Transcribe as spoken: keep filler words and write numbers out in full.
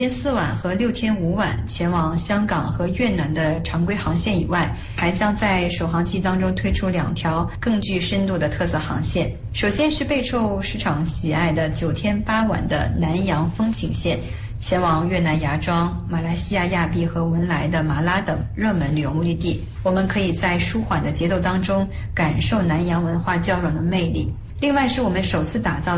天四晚和六天五晚前往香港和越南的常规航线以外，还将在首航季当中推出两条更具深度的特色航线。首先是备受市场喜爱的九天八晚的南洋风情线，前往越南芽庄、马来西亚亚庇和文莱的马拉等热门旅游目的地。我们可以在舒缓的节奏当中感受南洋文化交融的魅力。另外是我们首次打造